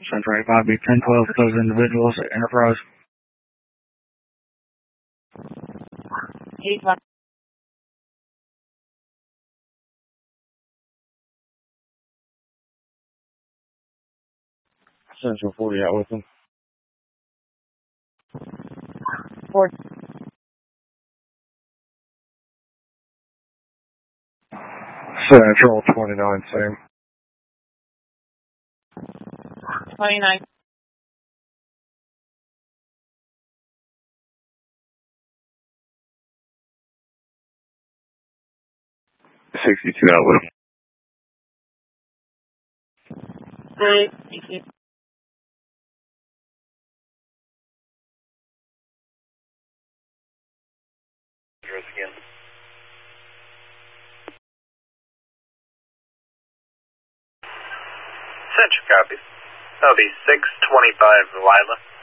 Central 85, be 1012 for those individuals at Enterprise. 85. Central 40 out with them. 4. Central 29, same. 29. $62 out with them. Alright, thank you. Again. Central copy. That'll be 625 Lila.